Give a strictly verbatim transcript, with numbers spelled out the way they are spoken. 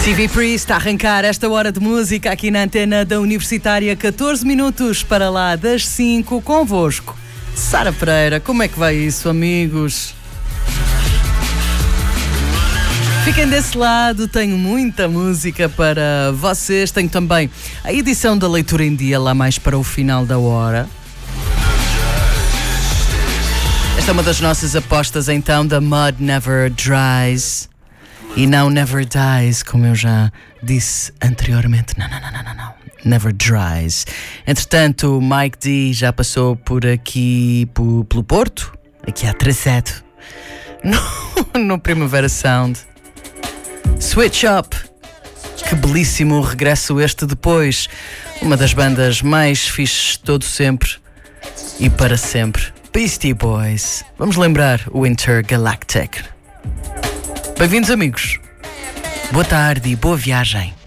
T V Priest a arrancar esta hora de música aqui na antena da Universitária, catorze minutos para lá das cinco, convosco. Sara Pereira, como é que vai isso, amigos? Fiquem desse lado, tenho muita música para vocês. Tenho também a edição da Leitura em Dia lá mais para o final da hora. Esta é uma das nossas apostas então, da Mud Never Dries. E não Never Dies, como eu já disse anteriormente. Não, não, não, não, não, não. Never Dries. Entretanto, o Mike D já passou por aqui, por, pelo Porto, aqui atrasado, no, no Primavera Sound. Switch Up. Que belíssimo regresso este depois. Uma das bandas mais fixes de todo sempre e para sempre. Beastie Boys. Vamos lembrar o Intergalactic. Bem-vindos, amigos. Boa tarde e boa viagem.